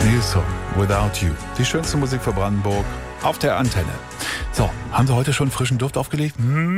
New Song, Without You. Die schönste Musik für Brandenburg auf der Antenne. So, haben Sie heute schon frischen Duft aufgelegt?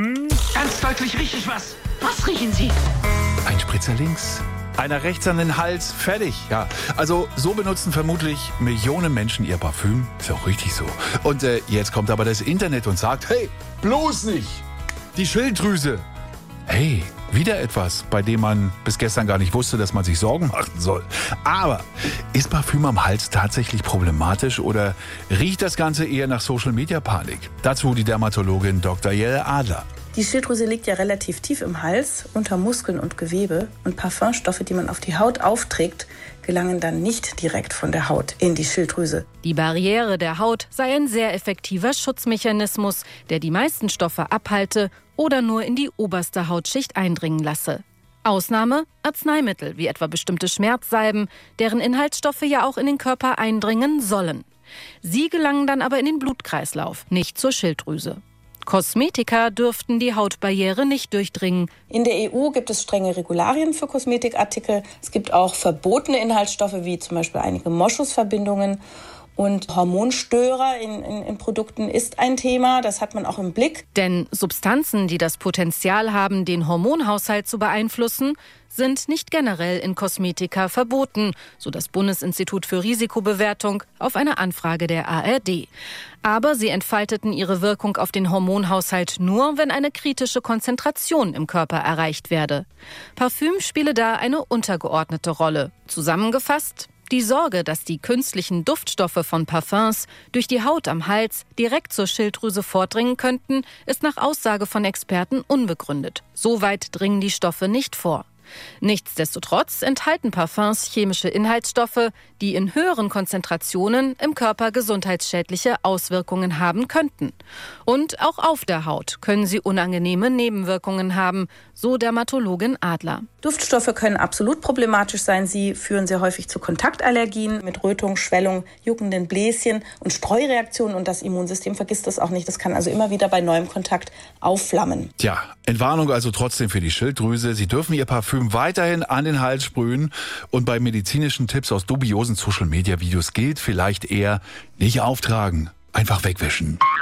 Ganz deutlich rieche ich was. Was riechen Sie? Ein Spritzer links, einer rechts an den Hals, fertig. Ja, also so benutzen vermutlich Millionen Menschen ihr Parfüm. Ist auch richtig so. Und jetzt kommt aber das Internet und sagt, hey, bloß nicht. Die Schilddrüse. Hey, wieder etwas, bei dem man bis gestern gar nicht wusste, dass man sich Sorgen machen soll. Aber ist Parfüm am Hals tatsächlich problematisch oder riecht das Ganze eher nach Social-Media-Panik? Dazu die Dermatologin Dr. Jelle Adler. Die Schilddrüse liegt ja relativ tief im Hals, unter Muskeln und Gewebe. Und Parfümstoffe, die man auf die Haut aufträgt, gelangen dann nicht direkt von der Haut in die Schilddrüse. Die Barriere der Haut sei ein sehr effektiver Schutzmechanismus, der die meisten Stoffe abhalte oder nur in die oberste Hautschicht eindringen lasse. Ausnahme: Arzneimittel, wie etwa bestimmte Schmerzsalben, deren Inhaltsstoffe ja auch in den Körper eindringen sollen. Sie gelangen dann aber in den Blutkreislauf, nicht zur Schilddrüse. Kosmetika dürften die Hautbarriere nicht durchdringen. In der EU gibt es strenge Regularien für Kosmetikartikel. Es gibt auch verbotene Inhaltsstoffe, wie zum Beispiel einige Moschusverbindungen. Und Hormonstörer in Produkten ist ein Thema, das hat man auch im Blick. Denn Substanzen, die das Potenzial haben, den Hormonhaushalt zu beeinflussen, sind nicht generell in Kosmetika verboten, so das Bundesinstitut für Risikobewertung auf eine Anfrage der ARD. Aber sie entfalteten ihre Wirkung auf den Hormonhaushalt nur, wenn eine kritische Konzentration im Körper erreicht werde. Parfüm spiele da eine untergeordnete Rolle. Zusammengefasst: Die Sorge, dass die künstlichen Duftstoffe von Parfums durch die Haut am Hals direkt zur Schilddrüse vordringen könnten, ist nach Aussage von Experten unbegründet. So weit dringen die Stoffe nicht vor. Nichtsdestotrotz enthalten Parfums chemische Inhaltsstoffe, die in höheren Konzentrationen im Körper gesundheitsschädliche Auswirkungen haben könnten. Und auch auf der Haut können sie unangenehme Nebenwirkungen haben, so Dermatologin Adler. Duftstoffe können absolut problematisch sein. Sie führen sehr häufig zu Kontaktallergien mit Rötung, Schwellung, juckenden Bläschen und Streureaktionen. Und das Immunsystem vergisst das auch nicht. Das kann also immer wieder bei neuem Kontakt aufflammen. Tja, Entwarnung also trotzdem für die Schilddrüse. Sie dürfen Ihr Parfüm weiterhin an den Hals sprühen. Und bei medizinischen Tipps aus dubiosen Social-Media-Videos gilt vielleicht eher: nicht auftragen, einfach wegwischen.